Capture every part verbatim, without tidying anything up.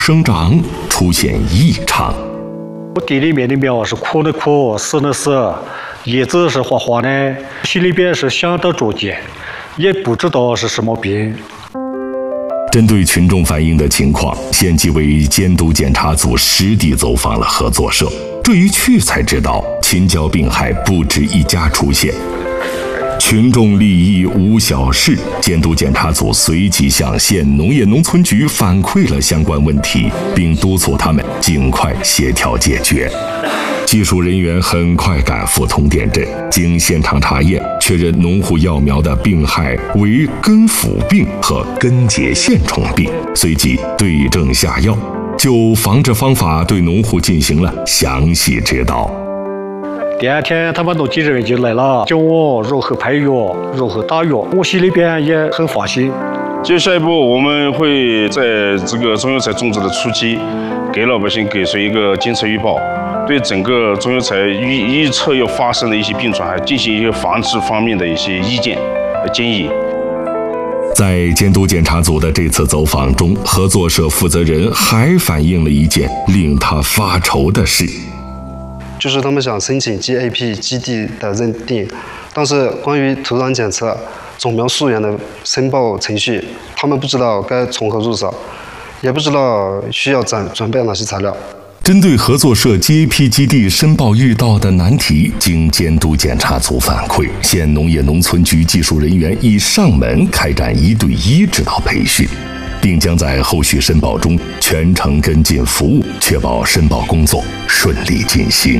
生长出现异常。 地里面的苗是枯的枯，死的死，叶子是黄黄的，心里边是想到着急，也不知道是什么病。 针对群众反映的情况，县纪委监督检查组实地走访了合作社，这一去才知道禽胶病害不止一家出现。群众利益无小事，监督检查组随即向县农业农村局反馈了相关问题，并督促他们尽快协调解决。技术人员很快赶赴通甸镇，经现场查验，确认农户药苗的病害为根腐病和根节线虫病，随即对症下药，就防治方法对农户进行了详细指导。 第二天，他们农技人员就来了，教我如何配药，如何打药。我心里边也很放心。 接下一步，我们会在这个中药材种植的初期，给老百姓给出一个监测预报，对整个中药材预预测要发生的一些病虫害进行一些防治方面的一些意见和建议。 在监督检查组的这次走访中，合作社负责人还反映了一件令他发愁的事。 就是他们想申请 G A P 基地的认定，但是关于土壤检测、种苗溯源的申报程序，他们不知道该从何入手，也不知道需要准准备哪些材料。 针对合作社 G A P 基地申报遇到的难题，经监督检查组反馈，县农业农村局技术人员已上门开展一对一指导培训，并将在后续申报中全程跟进服务，确保申报工作顺利进行。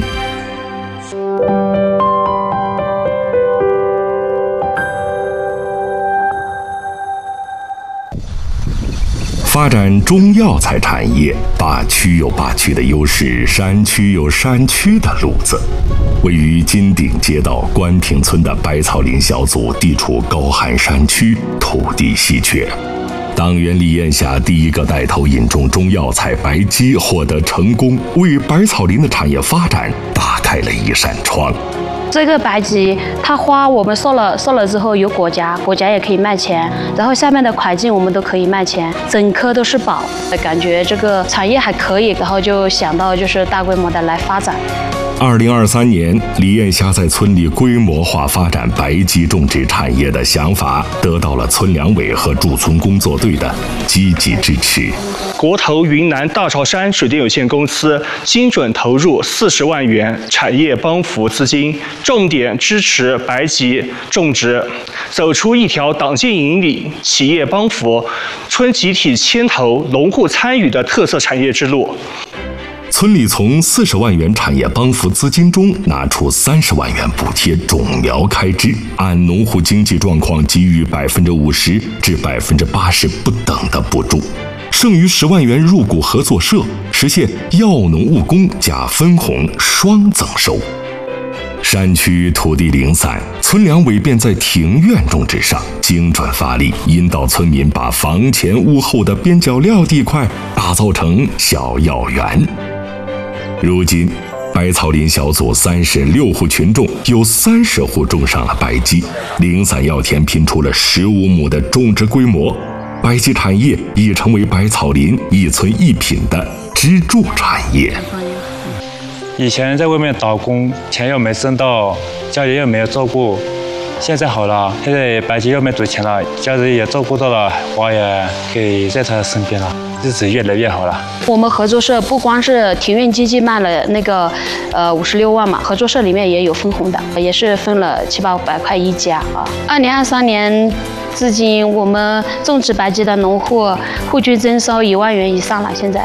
发展中药材产业，坝区有坝区的优势，山区有山区的路子。位于金鼎街道关平村的百草林小组地处高寒山区，土地稀缺。党员李彦霞第一个带头引种中药材白鸡获得成功，为百草林的产业发展打开了一扇窗。 这个白芨，它花我们收了，收了之后有果荚，果荚也可以卖钱，然后下面的块茎我们都可以卖钱，整颗都是宝，感觉这个产业还可以，然后就想到就是大规模的来发展。 二零二三年，李彦霞在村里规模化发展白芨种植产业的想法，得到了村两委和驻村工作队的积极支持。 国投云南大潮山水电有限公司精准投入四十万元产业帮扶资金，重点支持白芨种植，走出一条党建引领、企业帮扶、村集体牵头、农户参与的特色产业之路。 村里从四十万元产业帮扶资金中拿出三十万元补贴种苗开支，按农户经济状况给予百分之五十至百分之八十不等的补助，剩余十万元入股合作社，实现药农务工加分红双增收。山区土地零散，村两委便在庭院种植上精准发力，引导村民把房前屋后的边角料地块打造成小药园。如今，百草林小组三十六户群众有三十户种上了白芨，零散药田拼出了十五亩的种植规模，白芨产业已成为百草林一村一品的支柱产业。 以前在外面打工，钱又没挣到，家里又没有照顾，现在好了，现在白芨又没赚钱了，家人也照顾到了，我也给在他身边了，日子越来越好了。 我们合作社不光是庭院基金卖了那个呃五十六万嘛，合作社里面也有分红的，也是分了七八百块一家啊。二零二三年至今，我们种植白芨的农户户均增收一万元以上了，现在。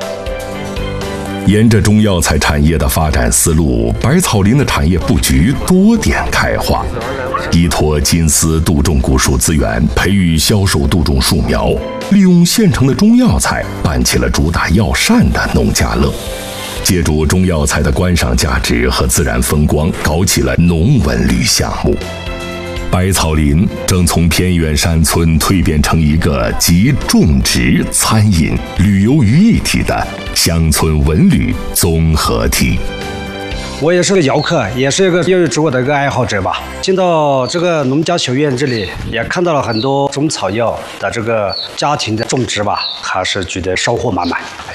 沿着中药材产业的发展思路，百草林的产业布局多点开花，依托金丝杜仲古树资源，培育销售杜仲树苗，利用现成的中药材，办起了主打药膳的农家乐。借助中药材的观赏价值和自然风光，搞起了农文旅项目。百草林正从偏远山村蜕变成一个集种植、餐饮、旅游于一体的乡村文旅综合体。 我也是个瑶客，也是一个药育植物的一个爱好者吧。进到这个农家学院这里，也看到了很多中草药的这个家庭的种植吧，还是觉得收获满满。